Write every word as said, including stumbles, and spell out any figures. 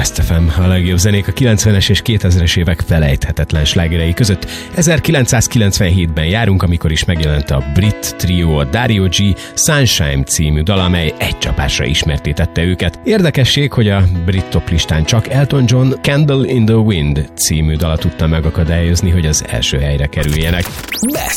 West ef em, a legjobb zenék a kilencvenes és kétezres évek felejthetetlen slágerei között. ezerkilencszázkilencvenhétben járunk, amikor is megjelent a brit trió, a Dario G. Sunshine című dal, amely egy csapásra ismertítette őket. Érdekesség, hogy a brit toplistán csak Elton John Candle in the Wind című dala tudta megakadályozni, hogy az első helyre kerüljenek.